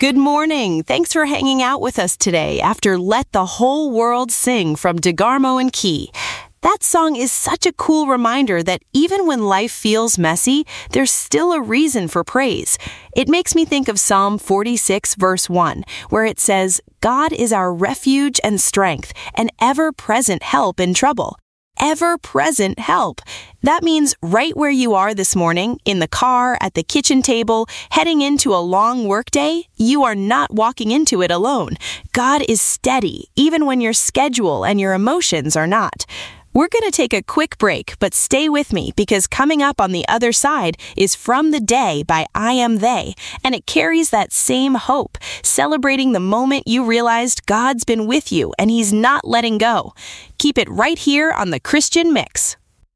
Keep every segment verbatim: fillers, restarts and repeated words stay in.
Good morning. Thanks for hanging out with us today after Let the Whole World Sing from DeGarmo and Key. That song is such a cool reminder that even when life feels messy, there's still a reason for praise. It makes me think of Psalm forty-six, verse one, where it says, God is our refuge and strength, an ever-present help in trouble. Ever-present help. That means right where you are this morning, in the car, at the kitchen table, heading into a long workday, you are not walking into it alone. God is steady, even when your schedule and your emotions are not. We're going to take a quick break, but stay with me because coming up on the other side is From the Day by I Am They, and it carries that same hope, celebrating the moment you realized God's been with you and He's not letting go. Keep it right here on the Christian Mix.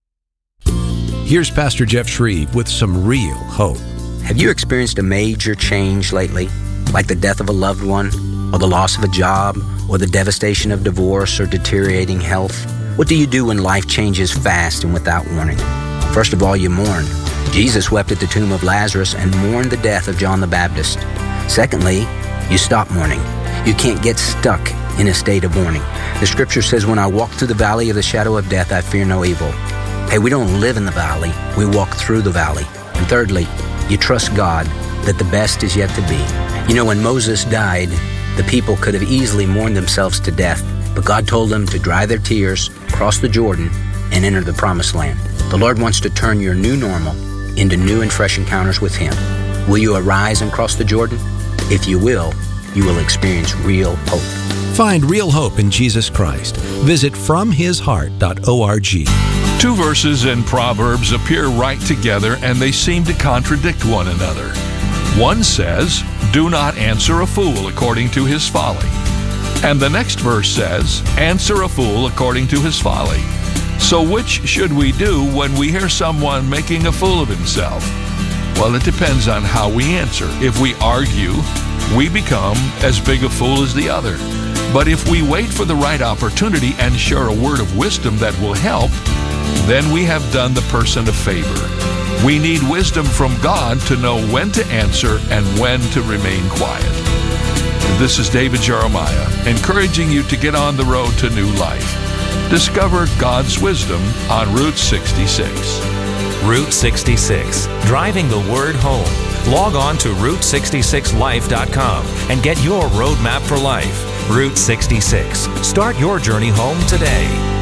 Here's Pastor Jeff Shreve with some real hope. Have you experienced a major change lately, like the death of a loved one, or the loss of a job, or the devastation of divorce or deteriorating health? What do you do when life changes fast and without warning? First of all, you mourn. Jesus wept at the tomb of Lazarus and mourned the death of John the Baptist. Secondly, you stop mourning. You can't get stuck in a state of mourning. The scripture says, when I walk through the valley of the shadow of death, I fear no evil. Hey, we don't live in the valley. We walk through the valley. And thirdly, you trust God that the best is yet to be. You know, when Moses died, the people could have easily mourned themselves to death, but God told them to dry their tears, cross the Jordan, and enter the promised land. The Lord wants to turn your new normal into new and fresh encounters with Him. Will you arise and cross the Jordan? If you will, you will experience real hope. Find real hope in Jesus Christ. Visit from his heart dot org. Two verses in Proverbs appear right together and they seem to contradict one another. One says, do not answer a fool according to his folly. And the next verse says, answer a fool according to his folly. So which should we do when we hear someone making a fool of himself? Well, it depends on how we answer. If we argue, we become as big a fool as the other. But if we wait for the right opportunity and share a word of wisdom that will help, then we have done the person a favor. We need wisdom from God to know when to answer and when to remain quiet. This is David Jeremiah, encouraging you to get on the road to new life. Discover God's wisdom on Route sixty-six. Route sixty-six, driving the word home. Log on to route sixty-six life dot com and get your roadmap for life. Route sixty-six. Start your journey home today.